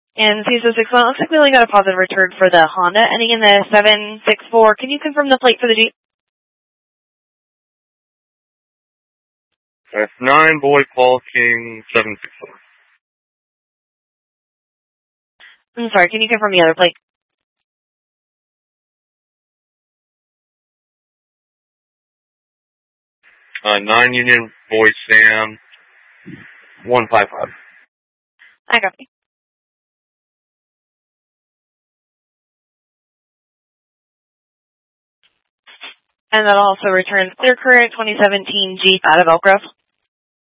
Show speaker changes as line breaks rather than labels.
And CSO 61, looks like we only got a positive return for the Honda ending in the 764. Can you confirm the plate for the Jeep?
That's 9 Boy Paul King 764.
I'm sorry, can you confirm the other plate?
9 Union Boy Sam 155.
I copy. And that also returns clear current 2017 Jeep out of Elk Grove.